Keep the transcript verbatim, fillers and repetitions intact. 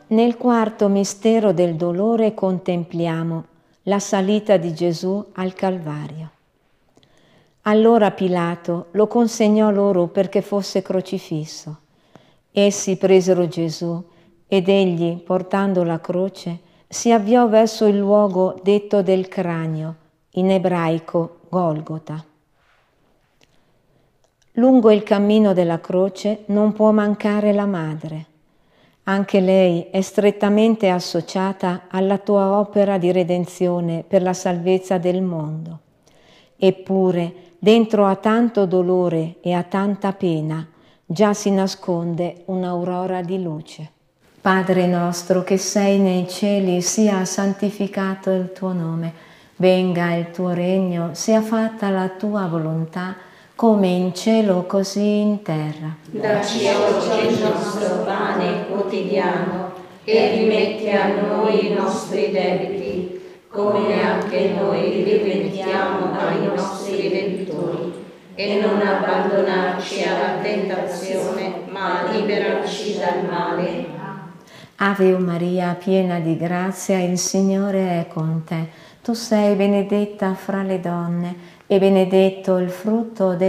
Nel quarto mistero del dolore contempliamo la salita di Gesù al Calvario. Allora Pilato lo consegnò loro perché fosse crocifisso. Essi presero Gesù ed egli, portando la croce, si avviò verso il luogo detto del cranio, in ebraico Golgota. Lungo il cammino della croce non può mancare la madre. Anche lei è strettamente associata alla tua opera di redenzione per la salvezza del mondo. Eppure, dentro a tanto dolore e a tanta pena, già si nasconde un'aurora di luce. Padre nostro che sei nei cieli, sia santificato il tuo nome. Venga il tuo regno, sia fatta la tua volontà, come in cielo così in terra. Dacci oggi il nostro pane quotidiano e rimetti a noi i nostri debiti, come anche noi rimettiamo ai nostri debitori. E non abbandonarci alla tentazione, ma liberaci dal male. Ave Maria, piena di grazia, il Signore è con te. Tu sei benedetta fra le donne e benedetto il frutto del